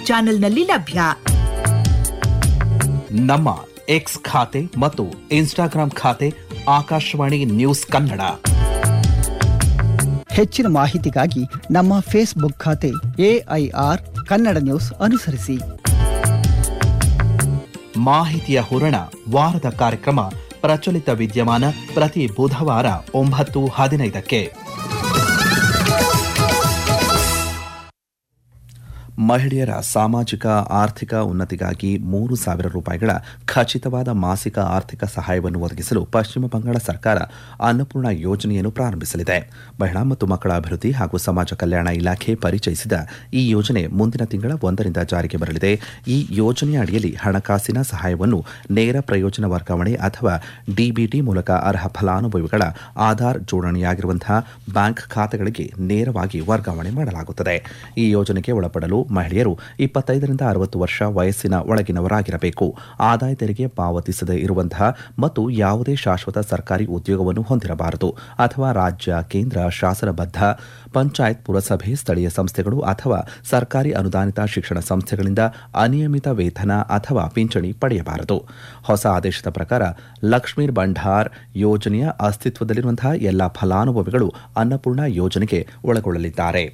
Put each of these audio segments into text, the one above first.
ಚಾನೆಲ್ನಲ್ಲಿ ಲಭ್ಯ. ನಮ್ಮ ಎಕ್ಸ್ ಖಾತೆ ಮತ್ತು ಇನ್ಸ್ಟಾಗ್ರಾಂ ಖಾತೆ ಆಕಾಶವಾಣಿ ನ್ಯೂಸ್ ಕನ್ನಡ. ಹೆಚ್ಚಿನ ಮಾಹಿತಿಗಾಗಿ ನಮ್ಮ ಫೇಸ್ಬುಕ್ ಖಾತೆ AIR ಕನ್ನಡ ನ್ಯೂಸ್ ಅನುಸರಿಸಿ. ಮಾಹಿತಿಯ ಹೂರಣ ವಾರದ ಕಾರ್ಯಕ್ರಮ ಪ್ರಚಲಿತ ವಿದ್ಯಮಾನ ಪ್ರತಿ ಬುಧವಾರ 9:15. ಮಹಿಳೆಯರ ಸಾಮಾಜಿಕ ಆರ್ಥಿಕ ಉನ್ನತಿಗಾಗಿ 3,000 ರೂಪಾಯಿಗಳ ಖಚಿತವಾದ ಮಾಸಿಕ ಆರ್ಥಿಕ ಸಹಾಯವನ್ನು ಒದಗಿಸಲು ಪಶ್ಚಿಮ ಬಂಗಾಳ ಸರ್ಕಾರ ಅನ್ನಪೂರ್ಣ ಯೋಜನೆಯನ್ನು ಪ್ರಾರಂಭಿಸಲಿದೆ. ಮಹಿಳಾ ಮತ್ತು ಮಕ್ಕಳ ಅಭಿವೃದ್ಧಿ ಹಾಗೂ ಸಮಾಜ ಕಲ್ಯಾಣ ಇಲಾಖೆ ಪರಿಚಯಿಸಿದ ಈ ಯೋಜನೆ ಮುಂದಿನ ತಿಂಗಳ 1ರಿಂದ ಜಾರಿಗೆ ಬರಲಿದೆ. ಈ ಯೋಜನೆಯ ಅಡಿಯಲ್ಲಿ ಹಣಕಾಸಿನ ಸಹಾಯವನ್ನು ನೇರ ಪ್ರಯೋಜನ ವರ್ಗಾವಣೆ ಅಥವಾ DBT ಮೂಲಕ ಅರ್ಹ ಫಲಾನುಭವಿಗಳ ಆಧಾರ್ ಜೋಡಣೆಯಾಗಿರುವಂತಹ ಬ್ಯಾಂಕ್ ಖಾತೆಗಳಿಗೆ ನೇರವಾಗಿ ವರ್ಗಾವಣೆ ಮಾಡಲಾಗುತ್ತದೆ. ಈ ಯೋಜನೆಗೆ ಒಳಪಡಲು ಮಹಿಳೆಯರು 25ರಿಂದ 60 ವರ್ಷ ವಯಸ್ಸಿನ ಒಳಗಿನವರಾಗಿರಬೇಕು, ಆದಾಯ ತೆರಿಗೆ ಪಾವತಿಸದೇ ಇರುವಂತಹ ಮತ್ತು ಯಾವುದೇ ಶಾಶ್ವತ ಸರ್ಕಾರಿ ಉದ್ಯೋಗವನ್ನು ಹೊಂದಿರಬಾರದು ಅಥವಾ ರಾಜ್ಯ, ಕೇಂದ್ರ ಶಾಸನಬದ್ಧ ಪಂಚಾಯತ್, ಪುರಸಭೆ, ಸ್ಥಳೀಯ ಸಂಸ್ಥೆಗಳು ಅಥವಾ ಸರ್ಕಾರಿ ಅನುದಾನಿತ ಶಿಕ್ಷಣ ಸಂಸ್ಥೆಗಳಿಂದ ಅನಿಯಮಿತ ವೇತನ ಅಥವಾ ಪಿಂಚಣಿ ಪಡೆಯಬಾರದು. ಹೊಸ ಆದೇಶದ ಪ್ರಕಾರ ಲಕ್ಷ್ಮೀರ್ ಭಂಡಾರ್ ಯೋಜನೆಯ ಅಸ್ತಿತ್ವದಲ್ಲಿರುವಂತಹ ಎಲ್ಲ ಫಲಾನುಭವಿಗಳು ಅನ್ನಪೂರ್ಣ ಯೋಜನೆಗೆ ಒಳಗೊಳ್ಳಲಿದ್ದಾರೆ.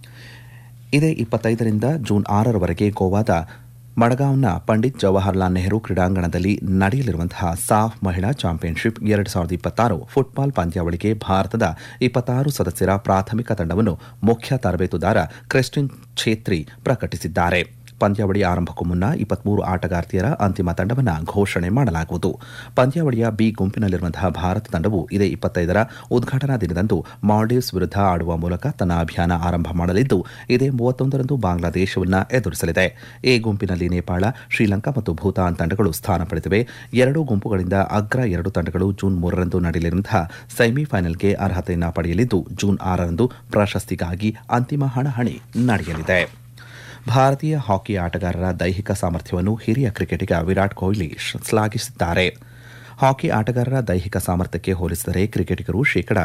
ಇದೇ 25ರಿಂದ ಜೂನ್ 6ರವರೆಗೆ ಗೋವಾದ ಮಡಗಾಂವ್ನ ಪಂಡಿತ್ ಜವಾಹರ್ಲಾಲ್ ನೆಹರು ಕ್ರೀಡಾಂಗಣದಲ್ಲಿ ನಡೆಯಲಿರುವಂತಹ ಸಾಫ್ ಮಹಿಳಾ ಚಾಂಪಿಯನ್ಶಿಪ್ 2026 ಫುಟ್ಬಾಲ್ ಪಂದ್ಯಾವಳಿಗೆ ಭಾರತದ 26 ಸದಸ್ಯರ ಪ್ರಾಥಮಿಕ ತಂಡವನ್ನು ಮುಖ್ಯ ತರಬೇತುದಾರ ಕ್ರಿಸ್ಟಿನ್ ಛೇತ್ರಿ ಪ್ರಕಟಿಸಿದ್ದಾರೆ. ಪಂದ್ಯಾವಳಿ ಆರಂಭಕ್ಕೂ ಮುನ್ನ 23 ಆಟಗಾರ್ತಿಯರ ಅಂತಿಮ ತಂಡವನ್ನು ಘೋಷಣೆ ಮಾಡಲಾಗುವುದು. ಪಂದ್ಯಾವಳಿಯ ಬಿ ಗುಂಪಿನಲ್ಲಿರುವಂತಹ ಭಾರತ ತಂಡವು ಇದೇ 25ರ ಉದ್ಘಾಟನಾ ದಿನದಂದು ಮಾಲ್ಡೀವ್ಸ್ ವಿರುದ್ಧ ಆಡುವ ಮೂಲಕ ತನ್ನ ಅಭಿಯಾನ ಆರಂಭ ಮಾಡಲಿದ್ದು, ಇದೇ 31ರಂದು ಬಾಂಗ್ಲಾದೇಶವನ್ನು ಎದುರಿಸಲಿದೆ. ಎ ಗುಂಪಿನಲ್ಲಿ ನೇಪಾಳ, ಶ್ರೀಲಂಕಾ ಮತ್ತು ಭೂತಾನ್ ತಂಡಗಳು ಸ್ಥಾನ ಪಡೆದಿವೆ. ಎರಡೂ ಗುಂಪುಗಳಿಂದ ಅಗ್ರ 2 ತಂಡಗಳು ಜೂನ್ 3ರಂದು ನಡೆಯಲಿರುವಂತಹ ಸೆಮಿಫೈನಲ್ಗೆ ಅರ್ಹತೆಯನ್ನು ಪಡೆಯಲಿದ್ದು, ಜೂನ್ 6ರಂದು ಪ್ರಶಸ್ತಿಗಾಗಿ ಅಂತಿಮ ಹಣಾಹಣಿ ನಡೆಯಲಿದೆ. ಭಾರತೀಯ ಹಾಕಿ ಆಟಗಾರರ ದೈಹಿಕ ಸಾಮರ್ಥ್ಯವನ್ನು ಹಿರಿಯ ಕ್ರಿಕೆಟಿಗ ವಿರಾಟ್ ಕೊಹ್ಲಿ ಶ್ಲಾಘಿಸಿದ್ದಾರೆ. ಹಾಕಿ ಆಟಗಾರರ ದೈಹಿಕ ಸಾಮರ್ಥ್ಯಕ್ಕೆ ಹೋಲಿಸಿದರೆ ಕ್ರಿಕೆಟಿಗರು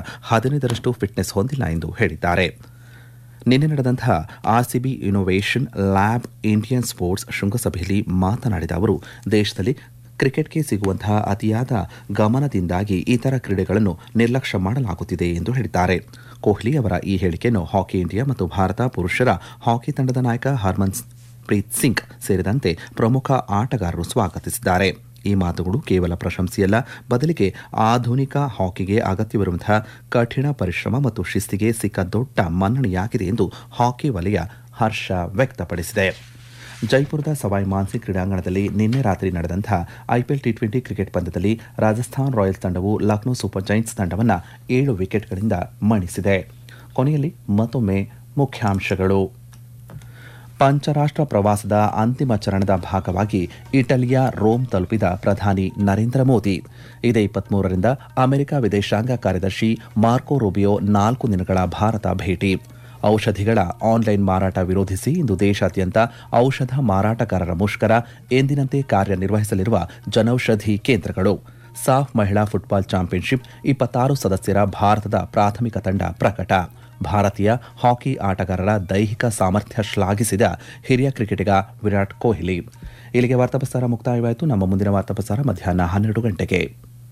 15% ಫಿಟ್ನೆಸ್ ಹೊಂದಿಲ್ಲ ಎಂದು ಹೇಳಿದ್ದಾರೆ. ನಿನ್ನೆ ನಡೆದಂತಹ RCB innovation lab Indian sports ಶೃಂಗಸಭೆಯಲ್ಲಿ ಮಾತನಾಡಿದ ಅವರು, ದೇಶದಲ್ಲಿ ಕ್ರಿಕೆಟ್ಗೆ ಸಿಗುವಂತಹ ಅತಿಯಾದ ಗಮನದಿಂದಾಗಿ ಇತರ ಕ್ರೀಡೆಗಳನ್ನು ನಿರ್ಲಕ್ಷ್ಯ ಮಾಡಲಾಗುತ್ತಿದೆ ಎಂದು ಹೇಳಿದ್ದಾರೆ. ಕೊಹ್ಲಿ ಅವರ ಈ ಹೇಳಿಕೆಯನ್ನು ಹಾಕಿ ಇಂಡಿಯಾ ಮತ್ತು ಭಾರತ ಪುರುಷರ ಹಾಕಿ ತಂಡದ ನಾಯಕ ಹರ್ಮನ್ ಪ್ರೀತ್ ಸಿಂಗ್ ಸೇರಿದಂತೆ ಪ್ರಮುಖ ಆಟಗಾರರು ಸ್ವಾಗತಿಸಿದ್ದಾರೆ. ಈ ಮಾತುಗಳು ಕೇವಲ ಪ್ರಶಂಸೆಯಲ್ಲ, ಬದಲಿಗೆ ಆಧುನಿಕ ಹಾಕಿಗೆ ಅಗತ್ಯವಿರುವಂತಹ ಕಠಿಣ ಪರಿಶ್ರಮ ಮತ್ತು ಶಿಸ್ತಿಗೆ ಸಿಕ್ಕ ದೊಡ್ಡ ಮನ್ನಣೆಯಾಗಿದೆ ಎಂದು ಹಾಕಿ ವಲಯ ಹರ್ಷ ವ್ಯಕ್ತಪಡಿಸಿದೆ. ಜೈಪುರದ ಸವಾಯ್ ಮಾನ್ಸಿಂಗ್ ಕ್ರೀಡಾಂಗಣದಲ್ಲಿ ನಿನ್ನೆ ರಾತ್ರಿ ನಡೆದಂತಹ IPL T20 ಕ್ರಿಕೆಟ್ ಪಂದ್ಯದಲ್ಲಿ ರಾಜಸ್ಥಾನ್ ರಾಯಲ್ಸ್ ತಂಡವು ಲಕ್ನೋ ಸೂಪರ್ ಜೈಂಟ್ಸ್ ತಂಡವನ್ನು 7 ವಿಕೆಟ್ಗಳಿಂದ ಮಣಿಸಿದೆ. ಕೊನೆಯಲ್ಲಿ ಮತ್ತೊಮ್ಮೆ ಮುಖ್ಯಾಂಶಗಳು. ಪಂಚರಾಷ್ಟ್ರ ಪ್ರವಾಸದ ಅಂತಿಮ ಚರಣದ ಭಾಗವಾಗಿ ಇಟಲಿಯ ರೋಮ್ ತಲುಪಿದ ಪ್ರಧಾನಿ ನರೇಂದ್ರ ಮೋದಿ. ಇದೇ 23ರಿಂದ ಅಮೆರಿಕ ವಿದೇಶಾಂಗ ಕಾರ್ಯದರ್ಶಿ ಮಾರ್ಕೊ ರೂಬಿಯೋ 4 ದಿನಗಳ ಭಾರತ ಭೇಟಿ. ಔಷಧಿಗಳ ಆನ್ಲೈನ್ ಮಾರಾಟ ವಿರೋಧಿಸಿ ಇಂದು ದೇಶಾದ್ಯಂತ ಔಷಧ ಮಾರಾಟಗಾರರ ಮುಷ್ಕರ, ಎಂದಿನಂತೆ ಕಾರ್ಯನಿರ್ವಹಿಸಲಿರುವ ಜನೌಷಧಿ ಕೇಂದ್ರಗಳು. ಸಾಫ್ ಮಹಿಳಾ ಫುಟ್ಬಾಲ್ ಚಾಂಪಿಯನ್ಶಿಪ್ 26 ಸದಸ್ಯರ ಭಾರತದ ಪ್ರಾಥಮಿಕ ತಂಡ ಪ್ರಕಟ. ಭಾರತೀಯ ಹಾಕಿ ಆಟಗಾರರ ದೈಹಿಕ ಸಾಮರ್ಥ್ಯ ಶ್ಲಾಘಿಸಿದ ಹಿರಿಯ ಕ್ರಿಕೆಟಿಗ ವಿರಾಟ್ ಕೊಹ್ಲಿ. ಇಲ್ಲಿಗೆ ವಾರ್ತಾ ಪ್ರಸಾರ ಮುಕ್ತಾಯವಾಯಿತು. ನಮ್ಮ ಮುಂದಿನ ವಾರ್ತಾ ಪ್ರಸಾರ ಮಧ್ಯಾಹ್ನ 12 ಗಂಟೆಗೆ.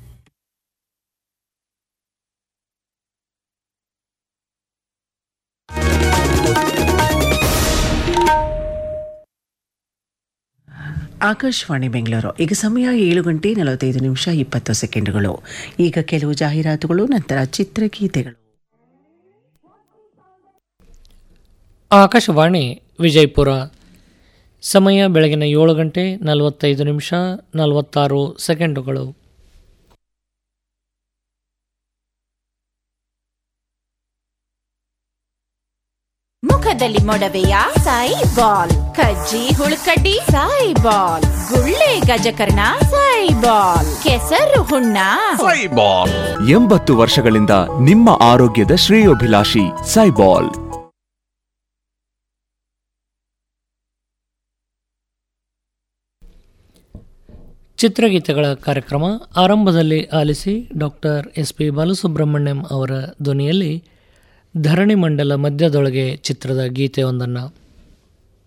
ಆಕಾಶವಾಣಿ ಬೆಂಗಳೂರು. ಈಗ ಸಮಯ 7:45 ಈಗ ಕೆಲವು ಜಾಹೀರಾತುಗಳು, ನಂತರ ಚಿತ್ರಗೀತೆಗಳು. ಆಕಾಶವಾಣಿ ವಿಜಯಪುರ. ಸಮಯ ಬೆಳಗಿನ 7:45 ಮುಖದಲ್ಲಿ ಮೊಡವೆಯ ಸಾಯಿಬಾಲ್, ಕಜ್ಜಿ ಹುಳುಕಡ್ಡಿ ಸಾಯಿಬಾಲ್, ಗುಳ್ಳೆ ಗಜಕರ್ಣ ಸಾಯಿಬಾಲ್, ಕೆಸರು ಹುಣ್ಣ ಸಾಯಿಬಾಲ್. 80 ವರ್ಷಗಳಿಂದ ನಿಮ್ಮ ಆರೋಗ್ಯದ ಶ್ರೇಯೋಭಿಲಾಷಿ ಸಾಯಿಬಾಲ್. ಚಿತ್ರಗೀತೆಗಳ ಕಾರ್ಯಕ್ರಮ ಆರಂಭದಲ್ಲಿ ಆಲಿಸಿ. ಡಾಕ್ಟರ್ SP ಬಾಲಸುಬ್ರಹ್ಮಣ್ಯಂ ಅವರ ಧ್ವನಿಯಲ್ಲಿ ಧರಣಿ ಮಂಡಲ ಮಧ್ಯದೊಳಗೆ ಚಿತ್ರದ ಗೀತೆಯೊಂದನ್ನು.